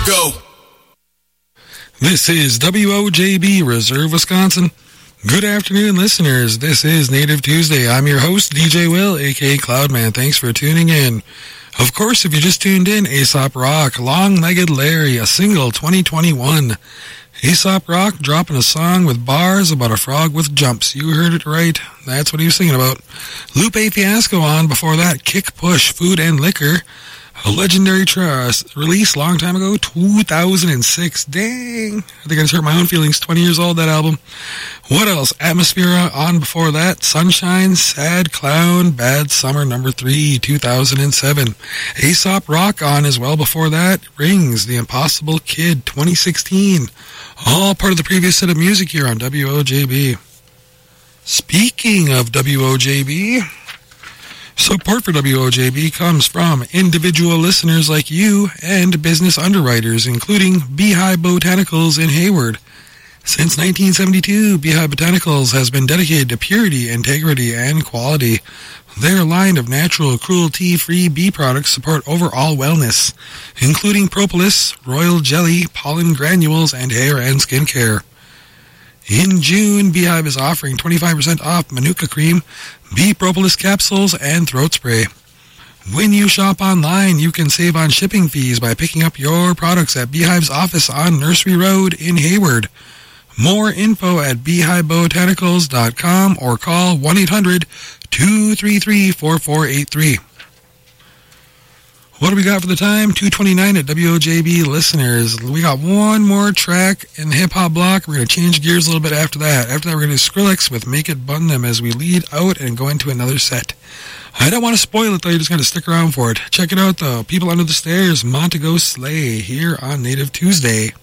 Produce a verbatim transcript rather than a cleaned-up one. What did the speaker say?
Go. This is W O J B, Reserve, Wisconsin. Good afternoon, listeners. This is Native Tuesday. I'm your host, D J Will, a k a. Cloudman. Thanks for tuning in. Of course, if you just tuned in, Aesop Rock, Long-Legged Larry, a single, twenty twenty-one. Aesop Rock dropping a song with bars about a frog with jumps. You heard it right. That's what he was singing about. Lupe Fiasco on before that, Kick Push, Food and Liquor. A legendary tra- release long time ago, two thousand six. Dang. I think I just hurt my own feelings. twenty years old, that album. What else? Atmosphere on before that. Sunshine, Sad Clown, Bad Summer number three, two thousand seven. Aesop Rock on as well before that. Rings, The Impossible Kid, twenty sixteen. All part of the previous set of music here on W O J B. Speaking of W O J B... support for W O J B comes from individual listeners like you and business underwriters, including Beehive Botanicals in Hayward. Since nineteen seventy-two, Beehive Botanicals has been dedicated to purity, integrity, and quality. Their line of natural, cruelty-free bee products support overall wellness, including propolis, royal jelly, pollen granules, and hair and skin care. In June, Beehive is offering twenty-five percent off Manuka Cream, bee propolis capsules, and throat spray. When you shop online, you can save on shipping fees by picking up your products at Beehive's office on Nursery Road in Hayward. More info at beehive botanicals dot com or call one eight hundred, two three three, four four eight three. What do we got for the time? two twenty-nine at W O J B listeners. We got one more track in the hip-hop block. We're going to change gears a little bit after that. After that, we're going to do Skrillex with Make It Bun Them as we lead out and go into another set. I don't want to spoil it, though. You just got to stick around for it. Check it out, though. People Under the Stairs, Montego Slay, here on Native Tuesday.